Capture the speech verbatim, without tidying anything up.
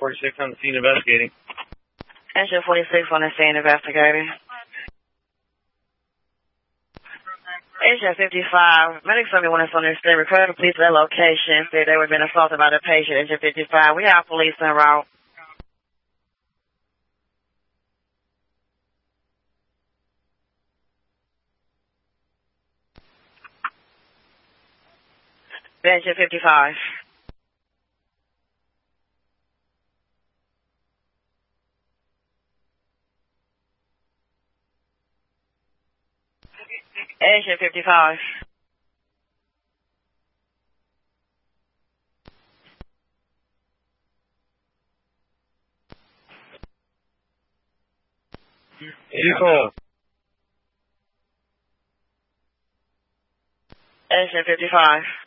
forty-six on the scene investigating. Engine forty-six on the scene investigating. Engine fifty-five, medics on the one that's on their state, request the police at their location. Say they were being assaulted by the patient. Engine fifty-five, we have police en route. Engine fifty-five. Engine fifty-five. Vehicle. Engine fifty-five.